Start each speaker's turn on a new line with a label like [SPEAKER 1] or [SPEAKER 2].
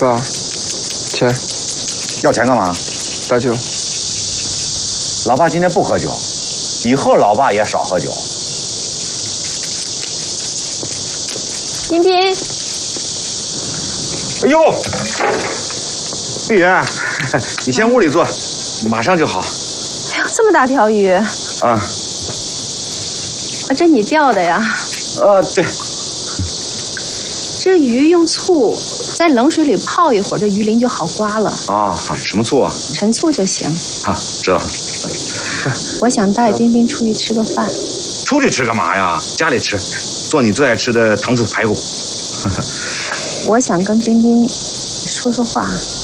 [SPEAKER 1] 是啊，钱。
[SPEAKER 2] 要钱干嘛？
[SPEAKER 1] 打酒。
[SPEAKER 2] 老爸今天不喝酒，以后老爸也少喝酒。
[SPEAKER 3] 冰冰。
[SPEAKER 2] 哎呦，碧云，你先屋里坐，马上就好。
[SPEAKER 3] 哎呦，这么大条鱼！
[SPEAKER 2] 啊，
[SPEAKER 3] 这你钓的呀？
[SPEAKER 2] 对。
[SPEAKER 3] 这鱼用醋在冷水里泡一会儿，这鱼鳞就好刮了。
[SPEAKER 2] 啊，什么醋啊？
[SPEAKER 3] 陈醋就行。
[SPEAKER 2] 啊，知道。
[SPEAKER 3] 我想带冰冰出去吃个饭。
[SPEAKER 2] 出去吃干嘛呀？家里吃，做你最爱吃的糖醋排骨。
[SPEAKER 3] 我想跟冰冰说说话。